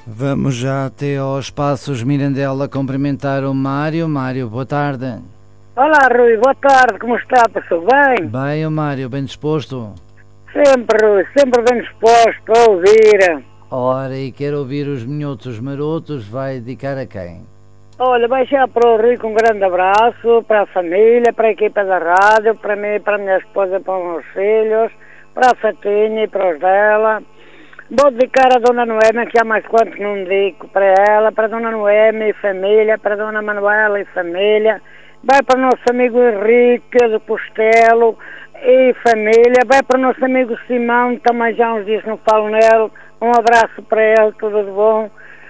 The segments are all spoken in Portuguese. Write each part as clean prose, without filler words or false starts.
Vamos já até aos Passos Mirandela cumprimentar o Mário. Mário, boa tarde. Olá, Rui, boa tarde, como está? Passou bem? Bem, o Mário, bem disposto? Sempre, Rui, sempre bem disposto a ouvir. Ora, e quero ouvir os minhotos marotos, vai dedicar a quem? Olha, vai já para o Rui com um grande abraço, para a família, para a equipa da rádio, para mim, para a minha esposa, para os meus filhos, para a Fatinha e para os dela. Vou dedicar a Dona Noemi, que há mais quanto não dedico, para ela, para a Dona Noemi e família, para a Dona Manuela e família. Vai para o nosso amigo Henrique do Postelo e família. Vai para o nosso amigo Simão, também já há uns dias não falo nele. Um abraço para ele, tudo de bom.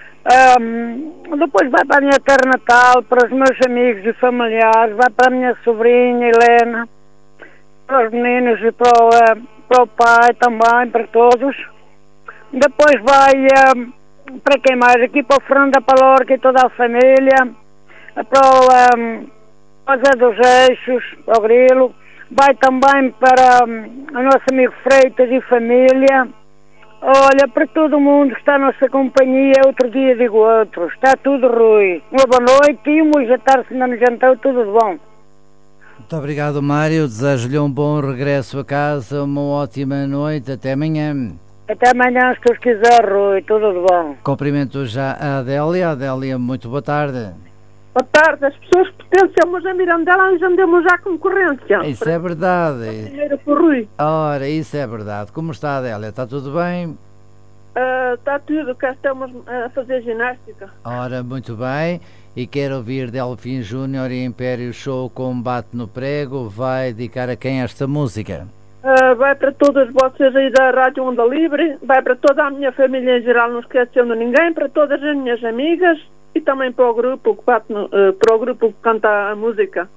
Depois vai para a minha terra natal, para os meus amigos e familiares. Vai para a minha sobrinha Helena, para os meninos e para o pai também, para todos. Depois vai para quem mais? Aqui para o Fernando da Palorca e toda a família. Para o Zé dos Eixos, para o Grilo. Vai também para o nosso amigo Freitas e família. Olha, para todo mundo que está na nossa companhia, outro dia digo outro. Está tudo, Rui. Uma boa noite e um bom jantar, se ainda não jantou, tudo de bom. Muito obrigado, Mário. Desejo-lhe um bom regresso a casa, uma ótima noite. Até amanhã. Até amanhã, se Deus quiser, Rui. Tudo de bom. Cumprimento já a Adélia. Adélia, muito boa tarde. Boa tarde. As pessoas que pertencemos a Mirandela nós andamos à concorrência. Isso é verdade. Primeiro por Rui. Ora, isso é verdade. Como está, Adélia? Está tudo bem? Está tudo. Cá estamos a fazer ginástica. Ora, muito bem. E quero ouvir Delfim Júnior e Império Show Combate no Prego. Vai dedicar a quem esta música? Vai para todas vocês aí da Rádio Onda Livre. Vai para toda a minha família em geral, não esquecendo ninguém. Para todas as minhas amigas. E também para o grupo que para o grupo que canta a música.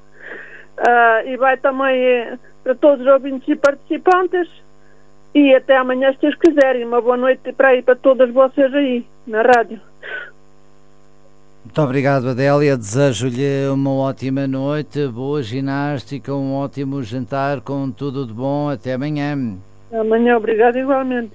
E vai também para todos os ouvintes e participantes. E até amanhã, se Deus quiserem. Uma boa noite para todas vocês aí na rádio. Muito obrigado, Adélia. Desejo-lhe uma ótima noite, boa ginástica, um ótimo jantar com tudo de bom. Até amanhã. Amanhã, obrigado igualmente.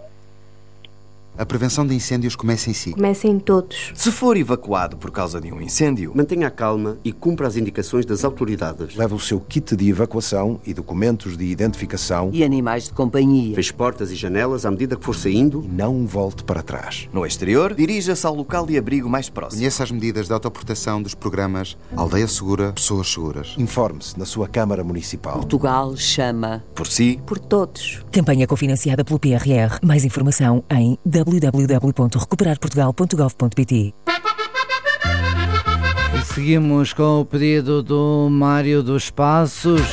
A prevenção de incêndios começa em si. Começa em todos. Se for evacuado por causa de um incêndio, mantenha a calma e cumpra as indicações das autoridades. Leve o seu kit de evacuação e documentos de identificação. E animais de companhia. Feche portas e janelas à medida que for saindo. E não volte para trás. No exterior, dirija-se ao local de abrigo mais próximo. Conheça as medidas de autoproteção dos programas Aldeia Segura, Pessoas Seguras. Informe-se na sua Câmara Municipal. Portugal chama por si, por todos. Campanha cofinanciada pelo PRR. Mais informação em www.recuperarportugal.gov.pt. E seguimos com o pedido do Mário dos Passos.